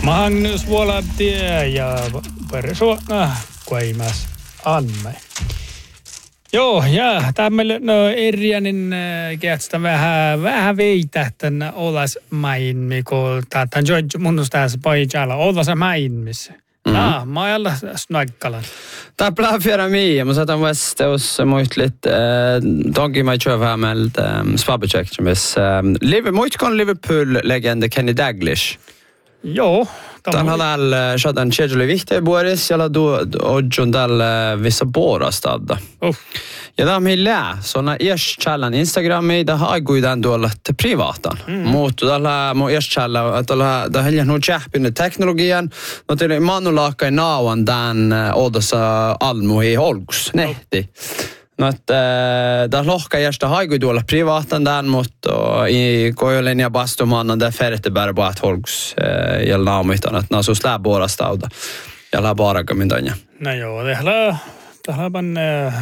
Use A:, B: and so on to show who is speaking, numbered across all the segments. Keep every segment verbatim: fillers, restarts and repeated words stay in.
A: Magnus Vuolantie ja persoona Kuimas Anne. Joo, ja tämmöinen no Erjanin kehtstä vähän vähän veitä tänne olas mainmi, kun tämän George munnustas pojalla olas mainmissa. Mm. Ah, mä ajalla snaikkalan.
B: Tää plää fjärra mii, mä saatan vastaus muistlit, tonki mä kör vähän meiltä Svabacek-mis. Muitkon Liverpool-legende Kenny Dalglish?
A: Joo.
B: Tämän on täällä saatan tjedjuli vihteen vuodessa, jolla on täällä vissa puolastadda.
A: Oh.
B: Ja tämä on lää, sona iäs challan Instagrami, tämä aikuitaan tuolla privaatan. Mm. Muuttu tällä mun iäs challa, tällä tämä heljan on tjähpinnyt teknologian, no tuli manulaakkai nauan tämän odassa almuhi olkus, nehti. No, että tämä lohka jästä haikui tuolla privaatan tämän, mutta i kojolen ja bastumannan tämä ferretebär baat holkus ja naamitan, että nasuus lää puolastauta ja lää baarakamin tanja.
A: No joo, tehdään tähän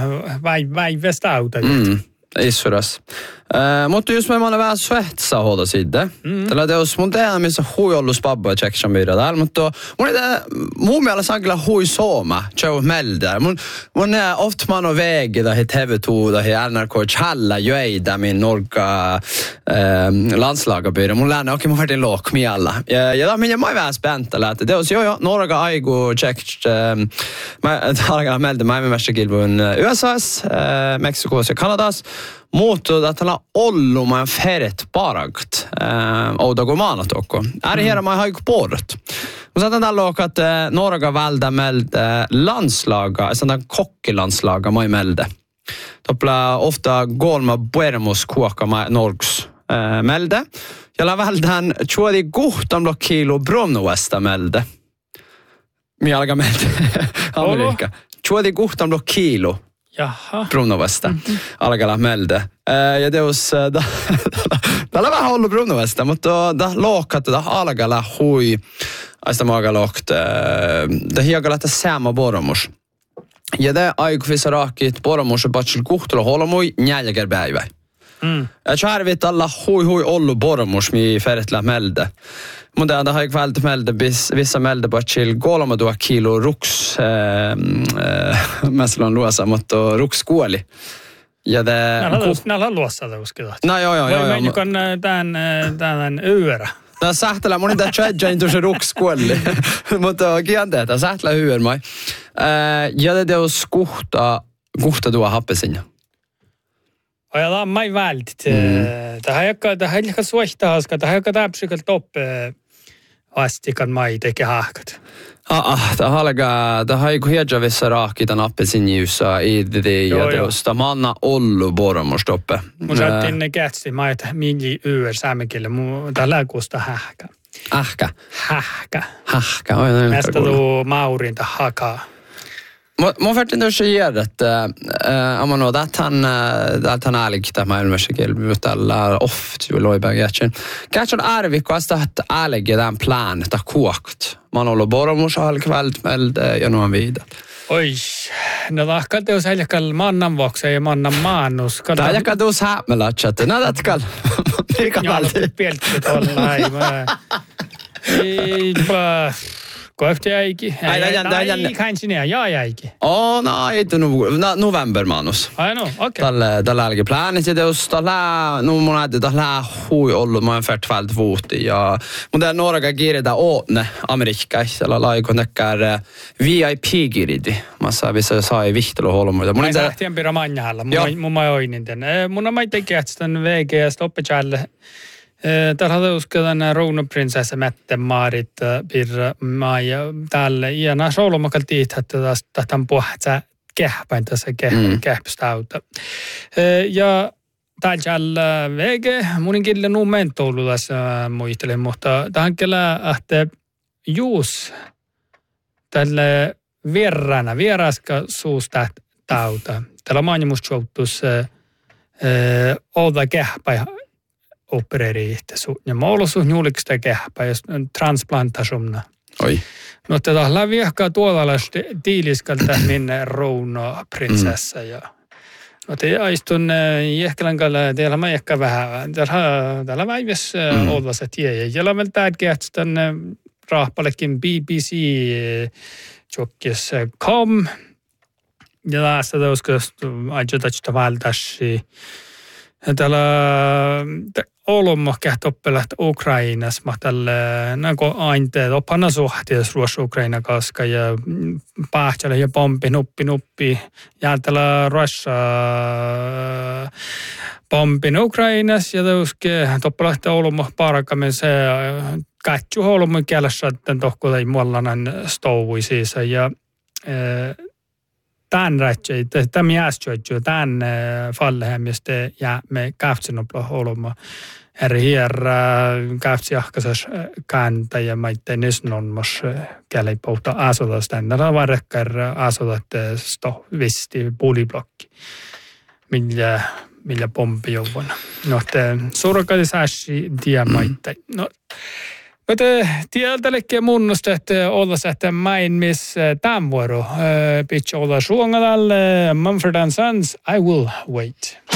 A: väivestä auta.
B: Mm, issuras. Uh, mutta just me mä olen vähän svetsa hoida siitä. Mm. Tällä teos mun tehdään, missä hui ollut spabba tjeksän myydä täällä, mutta mun ei tämä, mun mielestä on kyllä hui sooma, tjau meldää. Mun, mun är ofta man on väg där hit T V två där hit N R K challa ju där min norka eh, landslagabyrå. Mun lärna okej, mun vart en lok med alla. Ja, ja men jag är väl spänd att det är så ja, norka aigo tjekst mä targa melda mig med värsta gilbun U S A:s, eh, Mexikos ja Kanadas. Muuttuu, että tällä ollu mä feret paragt ouda gomana tokko. Är här man har ju pårut. Och så att den lokat Norge valda melda landslaga, sådana kokkelandslaga man melda. Toppla ofta går med Buermos koka med Norges melda. Jag la valda han tjugo gott om kilo bromnoesta melda. Mialga melda. Amerika. tjugo gott om kilo.
A: Jaha.
B: Brunovesta. Mm-hmm. Alkalla melde. Ja teos, tällä vähän ollut Brunovesta, mutta da lokat, da alkalla hui, aista maaga lokt, da hiakalla ta sama boromus. Ja det aikuvissa raakit boromus ja patsil kuhtelu holmui njäjäger päivä. Mm. Ja tjärvit alla hui hui ollu boromus mi ferretla melde. Mutta det har jag väldigt melde vissa melde på till golma då kilo rux eh äh, mäslon luosa mutta rux kuoli. Ja det
A: nällä luossa det uskida.
B: No joo joo joo.
A: Men kan den den yöra.
B: Tää sähtälä moni tää tjäjä into se rux kuoli. Mutta kiande tää sähtälä hyör mai. Eh ja det är skuhta kuhta tuo happesinja.
A: Ja tämä on mai vältit. Tähän joka tähän joka suohtaa haska, tähän joka täpsikal top vastikan mai teke hahkat.
B: Ah ah, tämä halga, tämä ei kuitenkaan vissa raakki tämän appelsinjuussa i det ja teosta manna ollu boromos toppe.
A: Mun saattiin ne kätsi mai mingi yö saamenkille, mun tällä kusta hähkä.
B: Hähkä.
A: Hähkä.
B: Hähkä.
A: Nästä tuu maurinta hakaa.
B: Mun färtin tuossa jäädä, että om man att han att han ärlig där med Mexikil mutta oft ju loiba jätchen. Kanske är vi kostar att ärlig den plan ta kokt. Man håller bara mos all kväll med ja någon vid.
A: Oj. No lahkan teos heljakal mannan vuoksi ja mannan maannus.
B: Tää jaka tuus hämmällä chatte. No datkal. Mikä
A: valti pieltä tolla ei mä. Ei pa. Kohti jäikin. Ei kansin ja ja jäikin.
B: Oh, no, ei tu november manus.
A: Ai no, okei.
B: Tällä tällä alge planet ja teos tällä no mun hade tällä hui ollut mä färt vält vuoti ja mutta norga kirjata åtne Amerikka siellä laiko näkkär V I P kirjidi. Mä saa vissa sai vihtelu holmoita.
A: Mun ei lähtien pira manjalla. Mun mun mä oinin tän. Mun on mä tekee sitten V G S loppechalle. Täällä on uskotaan Rouno-prinsessa Mette-Maarit pirra maja täällä. Ja nämä soulumakal tiit, että tämän puhtaa kehpäin tässä kehpästauta. Ja täällä V G, munin kille nuun mentoulu tässä muistelen, mutta tähän kyllä ahte juus tälle vierrana, vieraska suusta tauta. Täällä on mainimusjoutus olta kehpäin. Opereri ihtisu. Ja mä ollut sun juuliksta kehpä, jos transplantasumna.
B: Oi.
A: No tätä läviähkaa tuolla tiiliskalta minne Rouno-prinsessa. Ja no te aistun jähkelankalla, teillä mä ehkä vähän, täällä väiväs olvassa tie. Ja jällä vielä tärkeää, että rahpallekin B B C tjokkis kom. Ja läste det också ajutachta valdashi. Täällä olommohkehto oppelat Ukrainassa, mä tällä näkö ainteet opana suhteessa ruossa Ukraina kaska ja pähtsällä ja pompi nuppi nuppi. Ja täällä ruossa pompin Ukrainassa ja tauske toppelahti olommo parakamen se katsu olommo kielessä, että tohko ei muollainen stoui siis ja tämän rätsei, tämä miästjöitsy, tämän fallehemmistä ja me käftsinopla olemme eri hierä käftsiahkaisessa kääntä ja maitteen nisnonmas kälei pohta asodasta. Tämä on rekkar asodatte sto visti puoliblokki, millä, millä pompi jouvon. No, te surkadisääsi diamaittain. No, mutta tieltälekin munnusta, että olla sähtä main, missä tämän vuoro pitää olla suongalalle Mumford and Sons, I Will Wait.